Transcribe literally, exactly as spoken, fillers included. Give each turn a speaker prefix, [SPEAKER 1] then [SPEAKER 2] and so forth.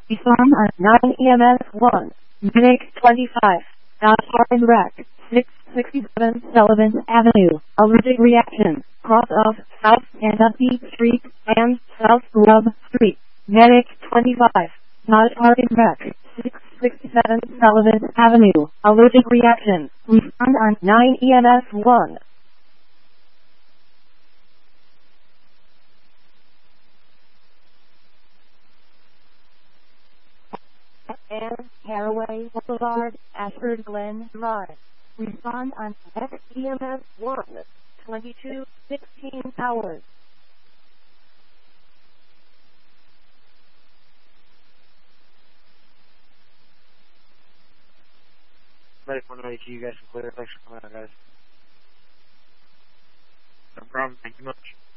[SPEAKER 1] Respond on nine E M S one. Medic twenty-five. Dodge Harden Wreck. six sixty-seven Sullivan Avenue. Allergic reaction. Cross of South Kentucky Street and South Grub Street. Medic twenty-five. Dodge Harden Wreck. six sixty-seven Sullivan Avenue. Allergic reaction. Respond on nine E M S one. And Caraway Boulevard, Ashford Glen Drive. Respond on X E M S one, twenty-two sixteen hours.
[SPEAKER 2] Medic one ninety-two, you guys can clear. Thanks for coming out, guys.
[SPEAKER 3] No problem. Thank you much.